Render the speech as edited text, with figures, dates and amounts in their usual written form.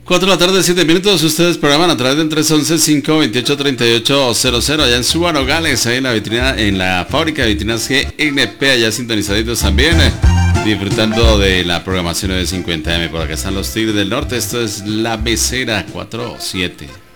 4 de la tarde, 7 minutos. Ustedes programan a través del 311-528-3800 allá en Suba, Nogales, ahí en la vitrina, en la fábrica de vitrinas GNP, allá sintonizaditos también, disfrutando de la programación de 50M. Por acá están los Tigres del Norte. Esto es La Mesera 47.